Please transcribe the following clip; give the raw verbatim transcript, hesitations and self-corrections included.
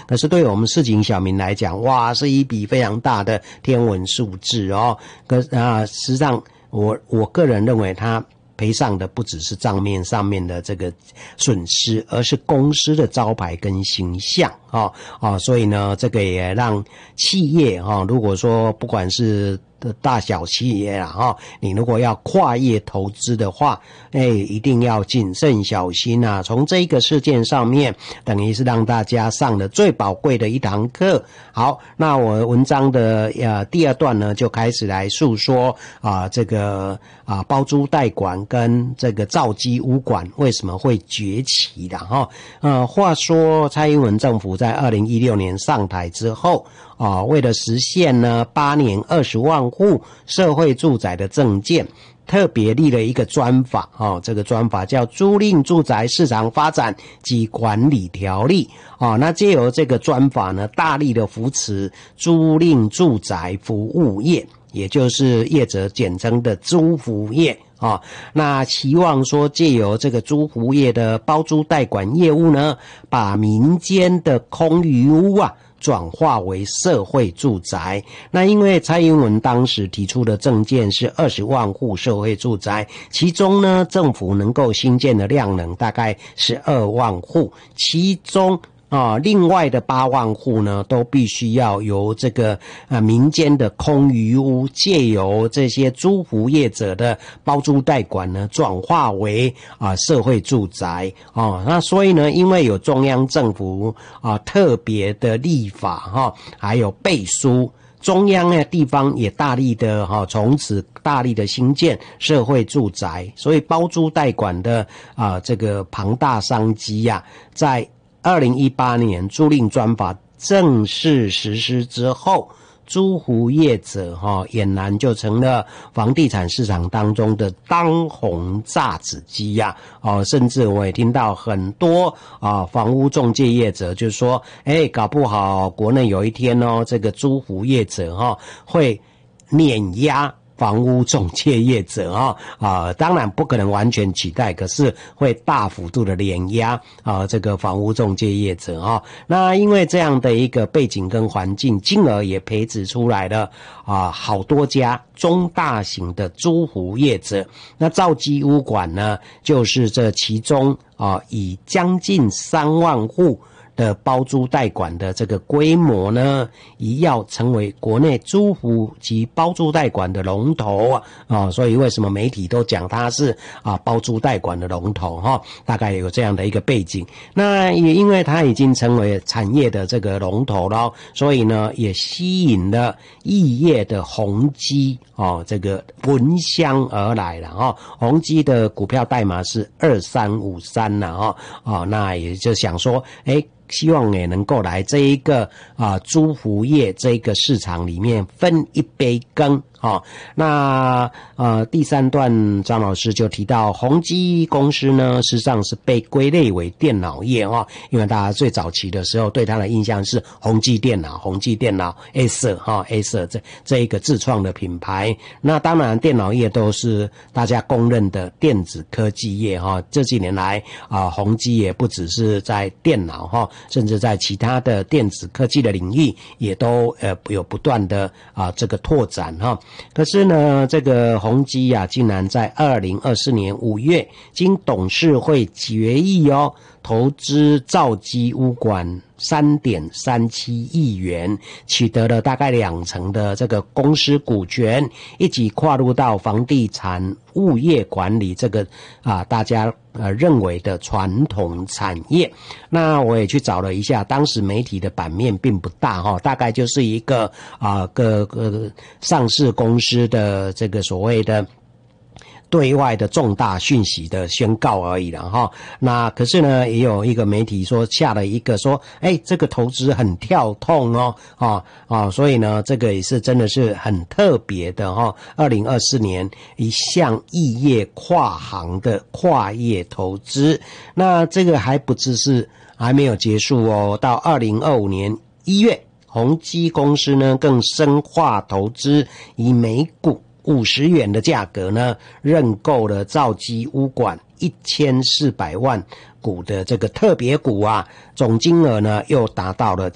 可是对我们市井小民来讲，哇，是一笔非常大的天文数字哦。可啊，实际上我我个人认为它赔上的不只是账面上面的这个损失，而是公司的招牌跟形象啊啊，所以呢，这个也让企业哈、啊，如果说不管是大小企业啦哈，你如果要跨业投资的话，哎，一定要谨慎小心啊！从这个事件上面，等于是让大家上了最宝贵的一堂课。好，那我文章的呃第二段呢，就开始来述说啊这个啊包租代管跟这个造机屋管为什么会崛起的哈。呃，话说蔡英文政府在二零一六年上台之后。啊，为了实现呢八年二十万户社会住宅的政见，特别立了一个专法啊，这个专法叫《租赁住宅市场发展及管理条例》啊。那藉由这个专法呢，大力的扶持租赁住宅服务业，也就是业者简称的租服业。啊，那期望说借由这个租服业的包租代管业务呢，把民间的空余屋啊转化为社会住宅。那因为蔡英文当时提出的政见是二十万户社会住宅，其中呢政府能够新建的量能大概十二万户，其中啊，另外的八万户呢，都必须要由这个啊民间的空余屋，借由这些租服业者的包租代管呢，转化为啊社会住宅哦。那所以呢，因为有中央政府啊特别的立法哈、哦，还有背书。中央呢地方也大力的哈、哦，从此大力的兴建社会住宅，所以包租代管的啊这个庞大商机呀、啊，在二零一八年租赁专法正式实施之后，租户业者哈、哦、俨然就成了房地产市场当中的当红炸子鸡呀、啊！哦，甚至我也听到很多啊房屋中介业者就说，哎，搞不好国内有一天哦，这个租户业者哈、哦、会碾压房屋中介业者啊啊，当然不可能完全取代，可是会大幅度的碾压啊这个房屋中介业者啊。那因为这样的一个背景跟环境，进而也培植出来了啊好多家中大型的租户业者。那造机屋管呢，就是这其中啊以将近三万户的包租代管的这个规模呢，一要成为国内租户及包租代管的龙头啊啊，所以为什么媒体都讲它是啊包租代管的龙头哈、啊，大概有这样的一个背景。那也因为它已经成为产业的这个龙头了，所以呢也吸引了异业的宏基哦、啊，这个闻香而来了啊。宏基的股票代码是二三五三了啊啊，那也就想说，哎。希望也能够来这一个啊租服业这一个市场里面分一杯羹啊。那呃第三段张老师就提到宏基公司呢，实际上是被归类为电脑业啊，因为大家最早期的时候对它的印象是宏基电脑、宏基电脑 Acer 哈 Acer 这这一个自创的品牌。那当然电脑业都是大家公认的电子科技业哈。这几年来啊，宏基也不只是在电脑哈。甚至在其他的电子科技的领域也都呃有不断的啊这个拓展哈。可是呢，这个宏基啊，竟然在二零二四年五月经董事会决议哦，投资造机屋管三点三七亿元，取得了大概两成的这个公司股权，一起跨入到房地产物业管理这个啊大家呃认为的传统产业。那我也去找了一下，当时媒体的版面并不大哈，大概就是一个啊个个上市公司的这个所谓的对外的重大讯息的宣告而已了哈。那可是呢，也有一个媒体说下了一个说，哎，这个投资很跳痛哦，啊啊，所以呢，这个也是真的是很特别的哈。二零二四年一项异业跨行的跨业投资，那这个还不只是还没有结束哦，到二零二五年一月，宏基公司呢更深化投资，以每股五十元的价格呢，认购了造机屋管一千四百万股的这个特别股啊，总金额呢又达到了